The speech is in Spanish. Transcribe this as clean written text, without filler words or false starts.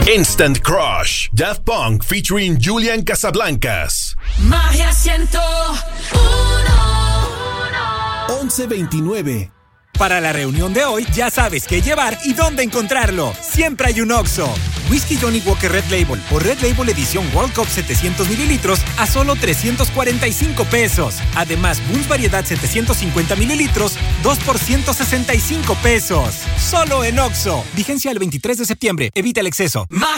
Instant Crush, Daft Punk featuring Julian Casablancas. Magia 1129. Para la reunión de hoy, ya sabes qué llevar y dónde encontrarlo. Siempre hay un Oxxo. Whisky Johnny Walker Red Label o Red Label edición World Cup 700 mililitros a solo 345 pesos. Además, Bunz Variedad 750 mililitros, 2 por 165 pesos. Solo en Oxxo. Vigencia el 23 de septiembre. Evita el exceso.